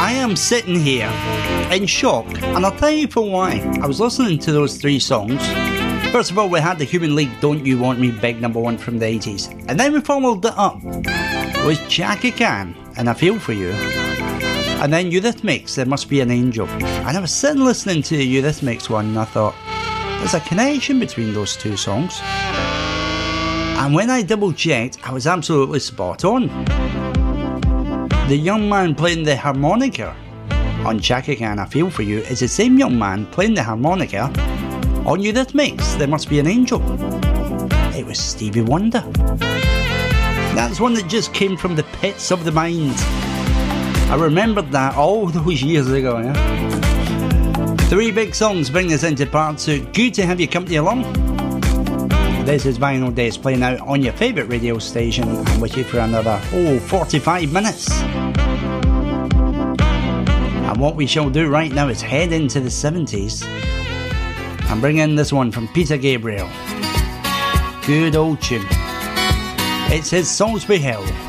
I am sitting here in shock, and I'll tell you for why. I was listening to those three songs. First of all, we had the Human League, Don't You Want Me, big number one from the 80s. And then we followed it up with Chaka Khan and I Feel For You. And then Eurythmics, There Must Be an Angel. And I was sitting listening to the Eurythmics one and I thought, there's a connection between those two songs. And when I double checked, I was absolutely spot on. The young man playing the harmonica on Chaka Khan, I Feel For You is the same young man playing the harmonica on Eurythmics, There Must Be an Angel. It was Stevie Wonder. That's one that just came from the pits of the mind. I remembered that all those years ago, yeah? Three big songs bring us into part two. Good to have your company along. This is Vinyl Days playing out on your favourite radio station. I'm with you for another, 45 minutes. And what we shall do right now is head into the 70s and bring in this one from Peter Gabriel. Good old tune. It's his Salisbury Hill.